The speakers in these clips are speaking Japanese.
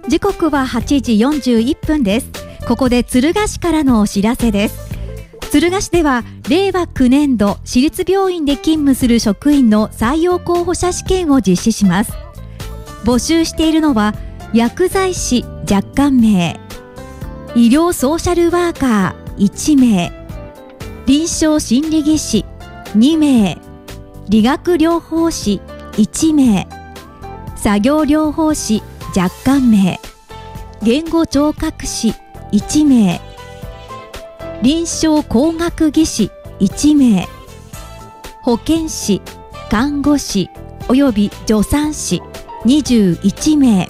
時刻は8時41分です。ここで敦賀市からのお知らせです。敦賀市では令和9年度私立病院で勤務する職員の採用候補者試験を実施します。募集しているのは薬剤師若干名、医療ソーシャルワーカー1名、臨床心理技師2名、理学療法士1名、作業療法士若干名、言語聴覚士1名、臨床工学技士1名、保健師、看護師および助産師21名、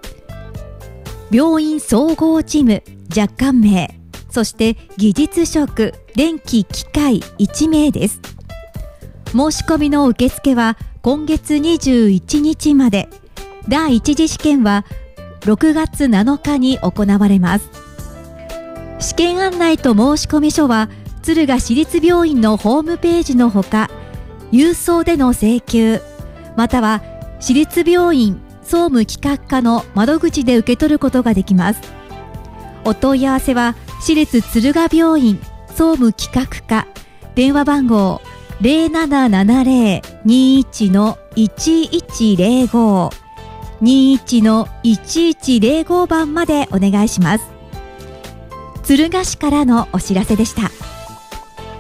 病院総合事務若干名、そして技術職、電気機械1名です。申し込みの受付は今月21日まで、第一次試験は6月7日に行われます。試験案内と申し込み書は敦賀市立病院のホームページのほか、郵送での請求または市立病院総務企画課の窓口で受け取ることができます。お問い合わせは市立敦賀病院総務企画課、電話番号 0770-21-1105 21-1105 番までお願いします。敦賀市からのお知らせでした。